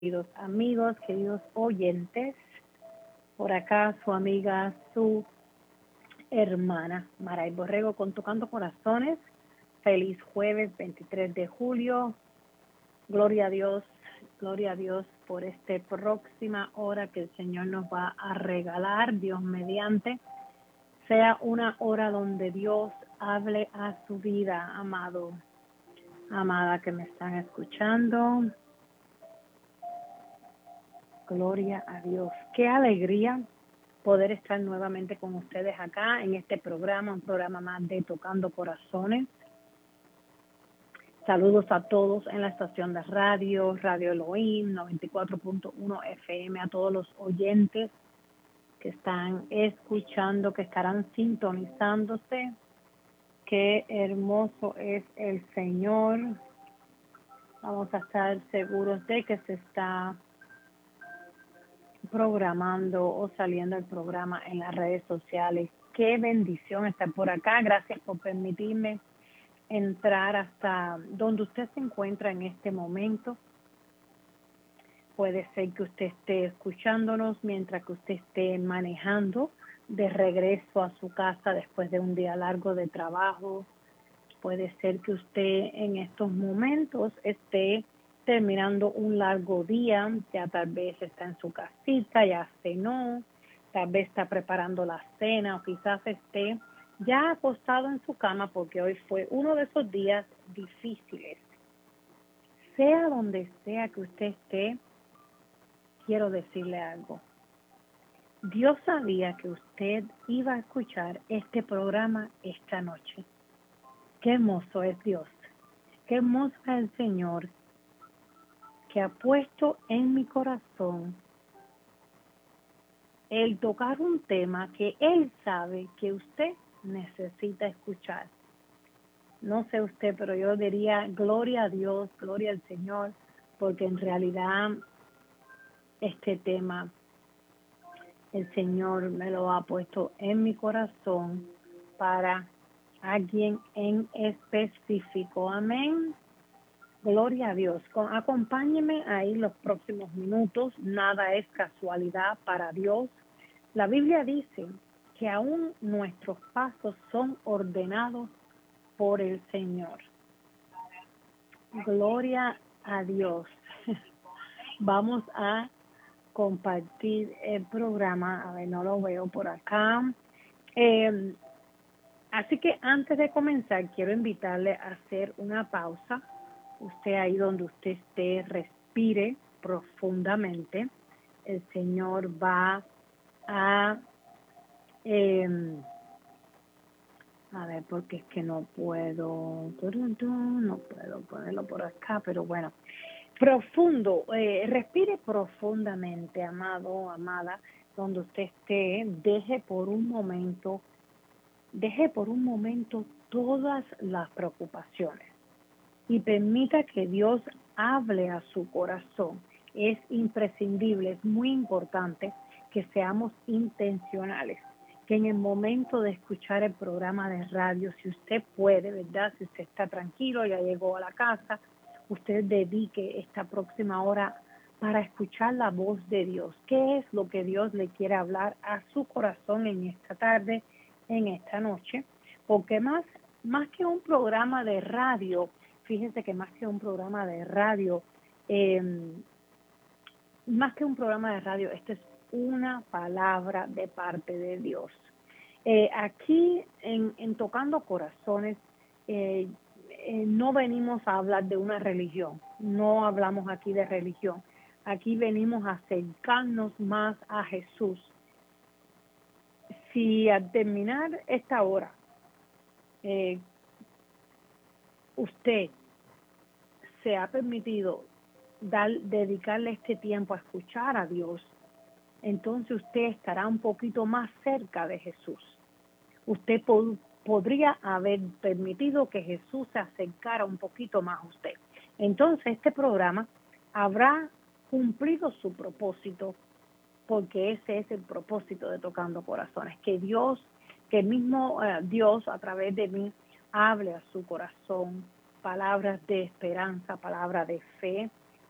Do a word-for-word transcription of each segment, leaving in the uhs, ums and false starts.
queridos amigos, queridos oyentes. Por acá su amiga, su hermana, Maray Borrego, con Tocando Corazones. Feliz jueves veintitrés de julio. Gloria a Dios, gloria a Dios por esta próxima hora que el Señor nos va a regalar, Dios mediante. Sea una hora donde Dios hable a su vida, amado, amada que me están escuchando. Gloria a Dios. Qué alegría poder estar nuevamente con ustedes acá en este programa, un programa más de Tocando Corazones. Saludos a todos en la estación de radio, Radio Elohim noventa y cuatro punto uno F M, a todos los oyentes que están escuchando, que estarán sintonizándose. Qué hermoso es el Señor. Vamos a estar seguros de que se está programando o saliendo el programa en las redes sociales. Qué bendición estar por acá. Gracias por permitirme entrar hasta donde usted se encuentra en este momento. Puede ser que usted esté escuchándonos mientras que usted esté manejando de regreso a su casa después de un día largo de trabajo. Puede ser que usted en estos momentos esté terminando un largo día, ya tal vez está en su casita, ya cenó, tal vez está preparando la cena o quizás esté ya acostado en su cama porque hoy fue uno de esos días difíciles. Sea donde sea que usted esté, quiero decirle algo. Dios sabía que usted iba a escuchar este programa esta noche. Qué hermoso es Dios. Qué hermoso es el Señor que ha puesto en mi corazón el tocar un tema que Él sabe que usted necesita escuchar. No sé usted, pero yo diría gloria a Dios, gloria al Señor, porque en realidad este tema el Señor me lo ha puesto en mi corazón para alguien en específico. Amén. Gloria a Dios. Con, acompáñeme ahí los próximos minutos. Nada es casualidad para Dios. La Biblia dice que aún nuestros pasos son ordenados por el Señor. Gloria a Dios. Vamos a compartir el programa. A ver, no lo veo por acá. Eh, así que antes de comenzar, quiero invitarle a hacer una pausa. Usted ahí donde usted esté, respire profundamente. El Señor va a... Eh, a ver, porque es que no puedo... No puedo ponerlo por acá, pero bueno. Profundo, eh, respire profundamente, amado, amada, donde usted esté. Deje por un momento, deje por un momento todas las preocupaciones y permita que Dios hable a su corazón. Es imprescindible, es muy importante que seamos intencionales, que en el momento de escuchar el programa de radio, si usted puede, ¿verdad? Si usted está tranquilo, ya llegó a la casa, usted dedique esta próxima hora para escuchar la voz de Dios. ¿Qué es lo que Dios le quiere hablar a su corazón en esta tarde, en esta noche? Porque más, más que un programa de radio, fíjense que más que un programa de radio, eh, más que un programa de radio, esto es una palabra de parte de Dios. Eh, aquí en, en Tocando Corazones, eh, eh, no venimos a hablar de una religión, no hablamos aquí de religión, aquí venimos a acercarnos más a Jesús. Si al terminar esta hora, eh, usted se ha permitido dar, dedicarle este tiempo a escuchar a Dios, entonces usted estará un poquito más cerca de Jesús. Usted pod, podría haber permitido que Jesús se acercara un poquito más a usted. Entonces este programa habrá cumplido su propósito, porque ese es el propósito de Tocando Corazones, que Dios, que el mismo uh, Dios a través de mí hable a su corazón, palabras de esperanza, palabras de fe,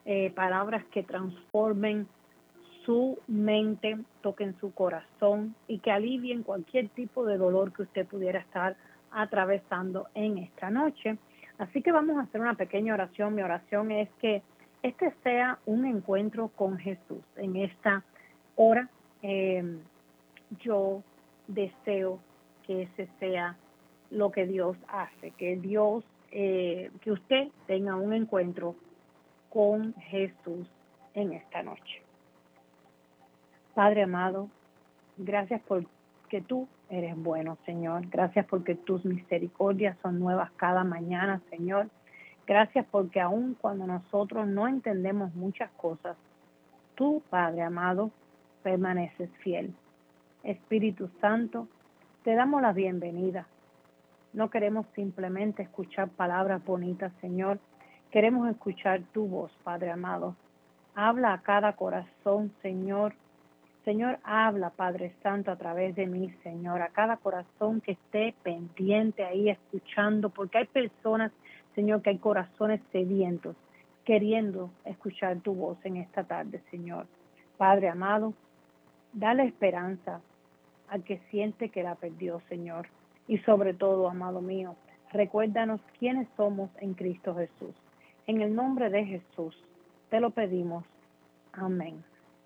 eh, palabras que transformen su mente, toquen su corazón y que alivien cualquier tipo de dolor que usted pudiera estar atravesando en esta noche. Así que vamos a hacer una pequeña oración. Mi oración es que este sea un encuentro con Jesús en esta hora. Eh, yo deseo que ese sea lo que Dios hace, que Dios, eh, que usted tenga un encuentro con Jesús en esta noche. Padre amado, gracias porque tú eres bueno, Señor. Gracias porque tus misericordias son nuevas cada mañana, Señor. Gracias porque aun cuando nosotros no entendemos muchas cosas, tú, Padre amado, permaneces fiel. Espíritu Santo, te damos la bienvenida. No queremos simplemente escuchar palabras bonitas, Señor. Queremos escuchar tu voz, Padre amado. Habla a cada corazón, Señor. Señor, habla, Padre Santo, a través de mí, Señor, a cada corazón que esté pendiente ahí escuchando, porque hay personas, Señor, que hay corazones sedientos, queriendo escuchar tu voz en esta tarde, Señor. Padre amado, dale esperanza al que siente que la perdió, Señor. Y sobre todo, amado mío, recuérdanos quiénes somos en Cristo Jesús. En el nombre de Jesús, te lo pedimos. Amén.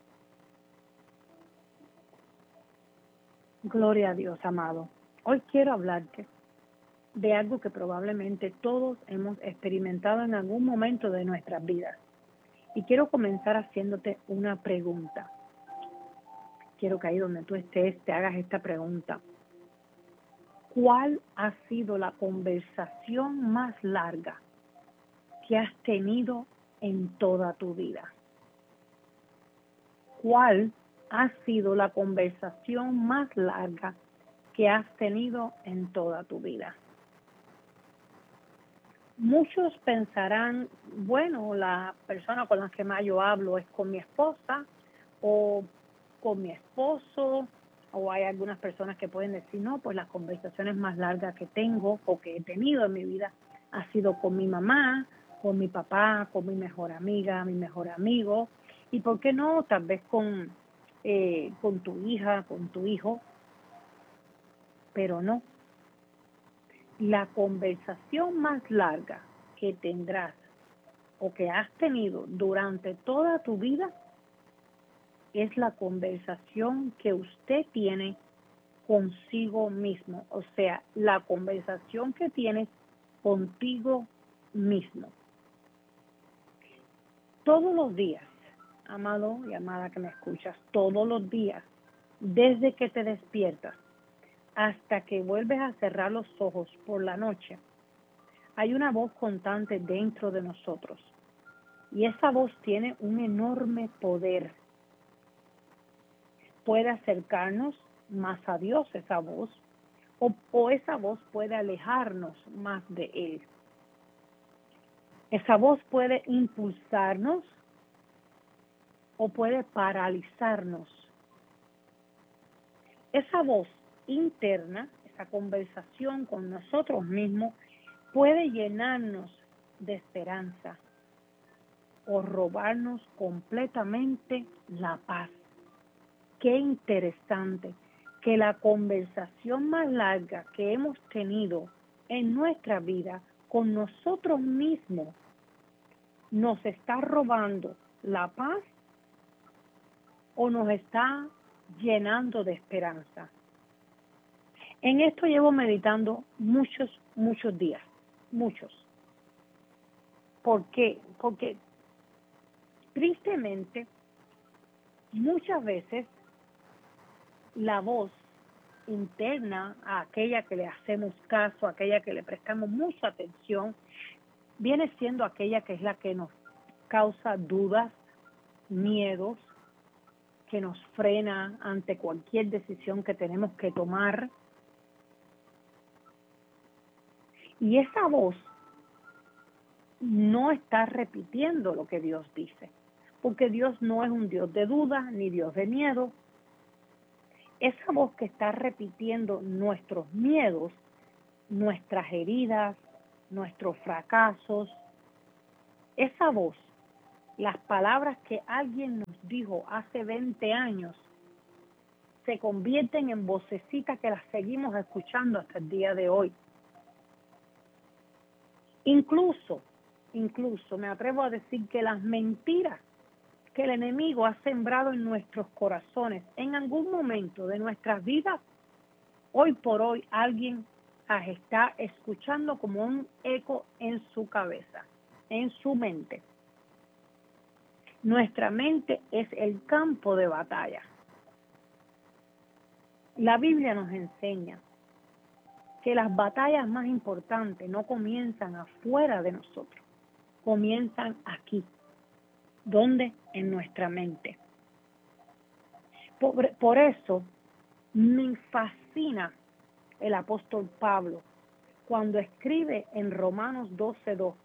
Gloria a Dios, amado. Hoy quiero hablarte de algo que probablemente todos hemos experimentado en algún momento de nuestras vidas. Y quiero comenzar haciéndote una pregunta. Quiero que ahí donde tú estés te hagas esta pregunta. ¿Cuál ha sido la conversación más larga que has tenido en toda tu vida? ¿Cuál ha sido la conversación más larga que has tenido en toda tu vida? Muchos pensarán, bueno, la persona con la que más yo hablo es con mi esposa o con mi esposo, o hay algunas personas que pueden decir, no, pues las conversaciones más largas que tengo o que he tenido en mi vida ha sido con mi mamá, con mi papá, con mi mejor amiga, mi mejor amigo, y por qué no, tal vez con, eh, con tu hija, con tu hijo, pero no. La conversación más larga que tendrás o que has tenido durante toda tu vida es la conversación que usted tiene consigo mismo, o sea, la conversación que tienes contigo mismo. Todos los días, amado y amada que me escuchas, todos los días, desde que te despiertas hasta que vuelves a cerrar los ojos por la noche, hay una voz constante dentro de nosotros. Y esa voz tiene un enorme poder. Puede acercarnos más a Dios esa voz, o, o esa voz puede alejarnos más de Él. Esa voz puede impulsarnos o puede paralizarnos. Esa voz interna, esa conversación con nosotros mismos, puede llenarnos de esperanza o robarnos completamente la paz. Qué interesante que la conversación más larga que hemos tenido en nuestra vida con nosotros mismos nos está robando la paz o nos está llenando de esperanza. En esto llevo meditando muchos, muchos días, muchos. ¿Por qué? Porque tristemente, muchas veces la voz interna, a aquella que le hacemos caso, a aquella que le prestamos mucha atención, viene siendo aquella que es la que nos causa dudas, miedos, que nos frena ante cualquier decisión que tenemos que tomar. Y esa voz no está repitiendo lo que Dios dice, porque Dios no es un Dios de duda ni Dios de miedo. Esa voz que está repitiendo nuestros miedos, nuestras heridas, nuestros fracasos, esa voz Las palabras que alguien nos dijo hace veinte años se convierten en vocecitas que las seguimos escuchando hasta el día de hoy. Incluso, incluso me atrevo a decir que las mentiras que el enemigo ha sembrado en nuestros corazones en algún momento de nuestras vidas, hoy por hoy alguien las está escuchando como un eco en su cabeza, en su mente. Nuestra mente es el campo de batalla. La Biblia nos enseña que las batallas más importantes no comienzan afuera de nosotros, comienzan aquí. ¿Dónde? En nuestra mente. Por, por eso me fascina el apóstol Pablo cuando escribe en Romanos doce dos: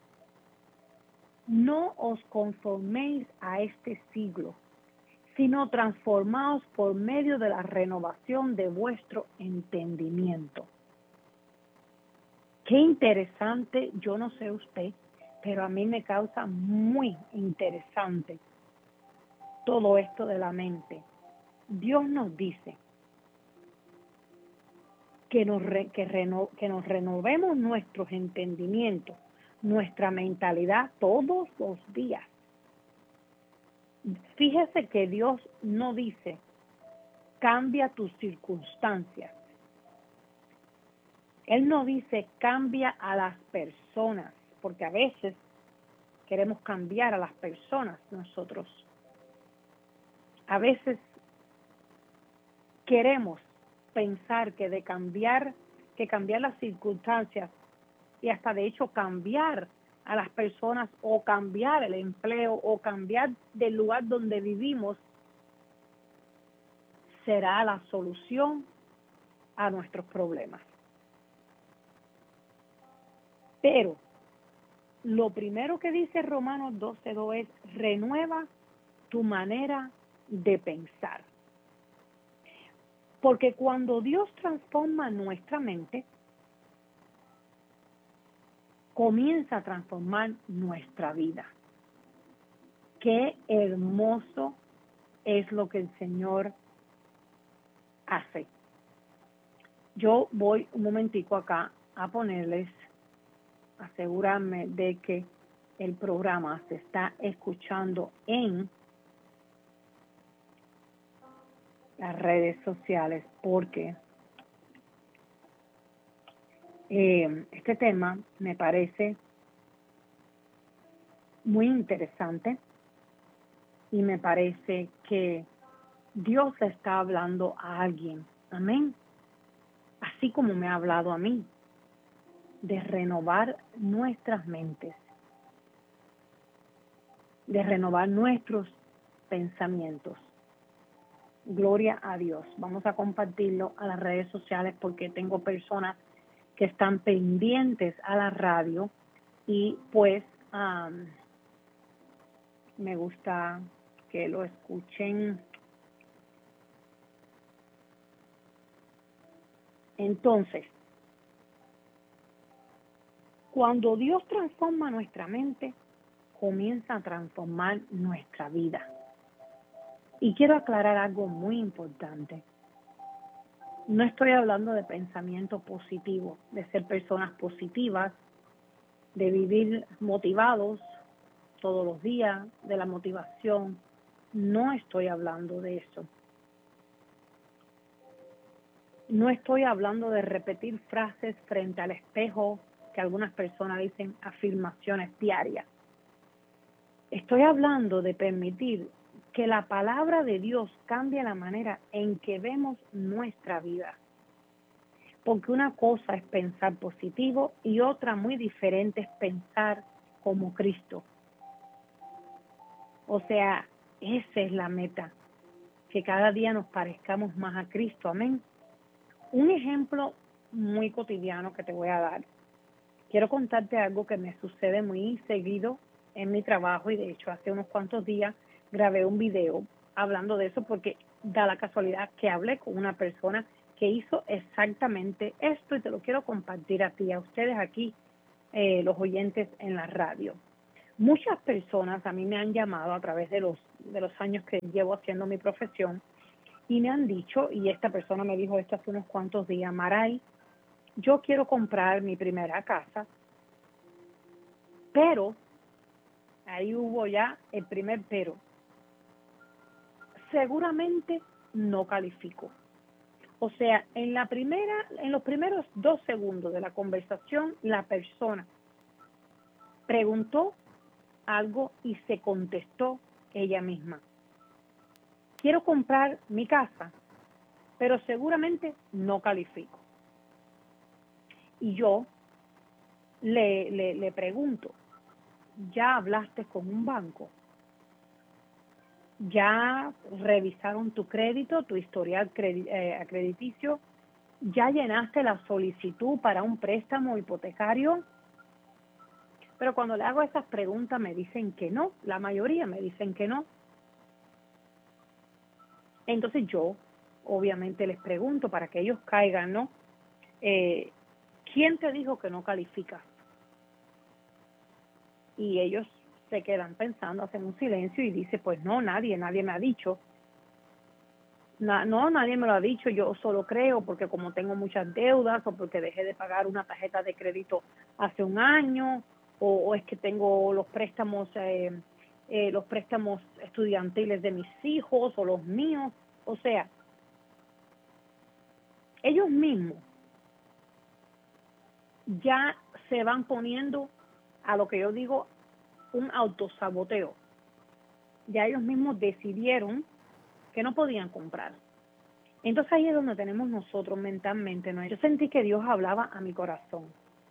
no os conforméis a este siglo, sino transformaos por medio de la renovación de vuestro entendimiento. Qué interesante, yo no sé usted, pero a mí me causa muy interesante todo esto de la mente. Dios nos dice que nos, re, que, reno, que nos renovemos nuestros entendimientos, nuestra mentalidad todos los días. Fíjese que Dios no dice, cambia tus circunstancias. Él no dice, cambia a las personas, porque a veces queremos cambiar a las personas nosotros. A veces queremos pensar que de cambiar, que cambiar las circunstancias y hasta de hecho cambiar a las personas o cambiar el empleo o cambiar del lugar donde vivimos será la solución a nuestros problemas. Pero lo primero que dice Romanos doce dos es, renueva tu manera de pensar. Porque cuando Dios transforma nuestra mente, comienza a transformar nuestra vida. Qué hermoso es lo que el Señor hace. Yo voy un momentico acá a ponerles, asegurarme de que el programa se está escuchando en las redes sociales, porque eh, este tema me parece muy interesante y me parece que Dios está hablando a alguien, amén, así como me ha hablado a mí, de renovar nuestras mentes, de renovar nuestros pensamientos. Gloria a Dios. Vamos a compartirlo a las redes sociales porque tengo personas que están pendientes a la radio y pues um, me gusta que lo escuchen. Entonces, cuando Dios transforma nuestra mente, comienza a transformar nuestra vida. Y quiero aclarar algo muy importante. No estoy hablando de pensamiento positivo, de ser personas positivas, de vivir motivados todos los días, de la motivación. No estoy hablando de eso. No estoy hablando de repetir frases frente al espejo, que algunas personas dicen afirmaciones diarias. Estoy hablando de permitir que la palabra de Dios cambie la manera en que vemos nuestra vida. Porque una cosa es pensar positivo y otra muy diferente es pensar como Cristo. O sea, esa es la meta, que cada día nos parezcamos más a Cristo, amén. Un ejemplo muy cotidiano que te voy a dar. Quiero contarte algo que me sucede muy seguido en mi trabajo y de hecho hace unos cuantos días grabé un video hablando de eso porque da la casualidad que hablé con una persona que hizo exactamente esto y te lo quiero compartir a ti, a ustedes aquí, eh, los oyentes en la radio. Muchas personas a mí me han llamado a través de los, de los años que llevo haciendo mi profesión y me han dicho, y esta persona me dijo esto hace unos cuantos días: Maray, yo quiero comprar mi primera casa, pero, ahí hubo ya el primer pero, seguramente no califico. O sea, en la primera, en los primeros dos segundos de la conversación, la persona preguntó algo y se contestó ella misma. Quiero comprar mi casa, pero seguramente no califico. Y yo le, le, le pregunto, ¿ya hablaste con un banco? ¿Ya revisaron tu crédito, tu historial credi- eh, crediticio? ¿Ya llenaste la solicitud para un préstamo hipotecario? Pero cuando le hago esas preguntas me dicen que no, la mayoría me dicen que no. Entonces yo, obviamente, les pregunto para que ellos caigan, ¿no? Eh, ¿Quién te dijo que no calificas? Y ellos se quedan pensando, hacen un silencio y dicen, pues no, nadie, nadie me ha dicho. Na, no, nadie me lo ha dicho, yo solo creo porque como tengo muchas deudas o porque dejé de pagar una tarjeta de crédito hace un año o, o es que tengo los préstamos, eh, eh, los préstamos estudiantiles de mis hijos o los míos. O sea, ellos mismos ya se van poniendo a lo que yo digo un autosaboteo. Ya ellos mismos decidieron que no podían comprar. Entonces ahí es donde tenemos nosotros mentalmente, ¿no? Yo sentí que Dios hablaba a mi corazón.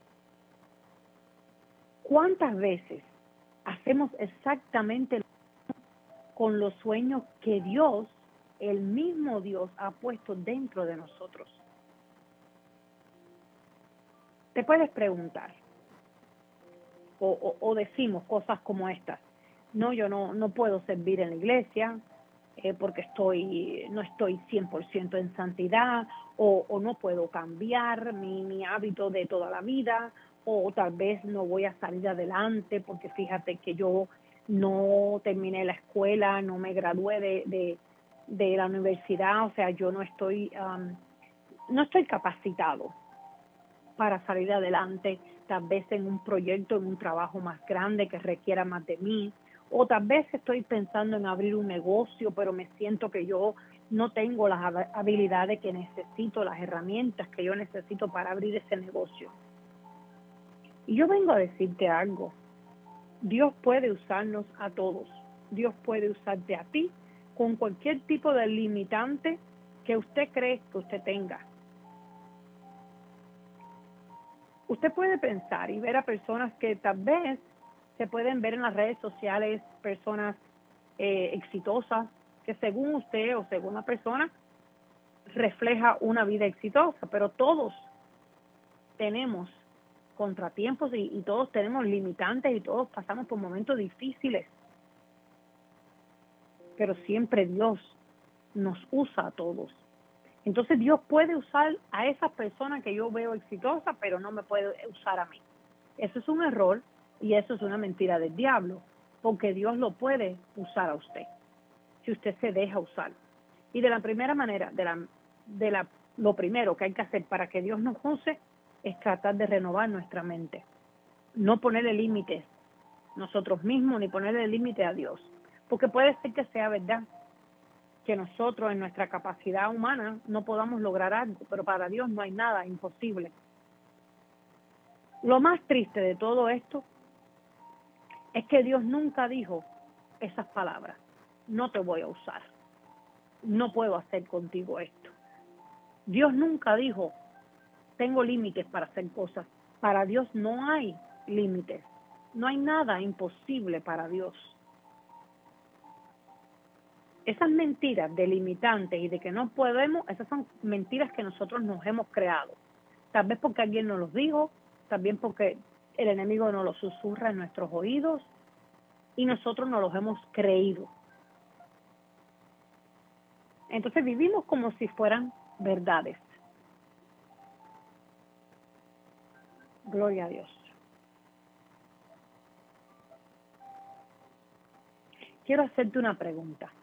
¿Cuántas veces hacemos exactamente lo mismo con los sueños que Dios, el mismo Dios, ha puesto dentro de nosotros? Te puedes preguntar, o, o, o decimos cosas como estas: no, yo no, no puedo servir en la iglesia, eh, porque estoy no estoy cien por ciento en santidad, o, o no puedo cambiar mi, mi hábito de toda la vida, o tal vez no voy a salir adelante porque fíjate que yo no terminé la escuela, no me gradué de, de, de la universidad, o sea, yo no estoy, um, no estoy capacitado para salir adelante, tal vez en un proyecto, en un trabajo más grande que requiera más de mí, o tal vez estoy pensando en abrir un negocio, pero me siento que yo no tengo las habilidades que necesito, las herramientas que yo necesito para abrir ese negocio. Y yo vengo a decirte algo: Dios puede usarnos a todos. Dios puede usarte a ti con cualquier tipo de limitante que usted cree que usted tenga. Usted puede pensar y ver a personas que tal vez se pueden ver en las redes sociales, personas eh, exitosas, que según usted o según la persona refleja una vida exitosa, pero todos tenemos contratiempos y, y todos tenemos limitantes y todos pasamos por momentos difíciles. Pero siempre Dios nos usa a todos. Entonces Dios puede usar a esas personas que yo veo exitosas, pero no me puede usar a mí. Eso es un error y eso es una mentira del diablo, porque Dios lo puede usar a usted, si usted se deja usar. Y de la primera manera, de la, de la, lo primero que hay que hacer para que Dios nos use es tratar de renovar nuestra mente. No ponerle límites nosotros mismos, ni ponerle límite a Dios. Porque puede ser que sea verdad que nosotros en nuestra capacidad humana no podamos lograr algo, pero para Dios no hay nada imposible. Lo más triste de todo esto es que Dios nunca dijo esas palabras: no te voy a usar, no puedo hacer contigo esto. Dios nunca dijo: tengo límites para hacer cosas. Para Dios no hay límites, no hay nada imposible para Dios. Esas mentiras de limitantes y de que no podemos, esas son mentiras que nosotros nos hemos creado. Tal vez porque alguien nos los dijo, también porque el enemigo nos los susurra en nuestros oídos y nosotros nos los hemos creído. Entonces vivimos como si fueran verdades. Gloria a Dios. quiero hacerte una pregunta.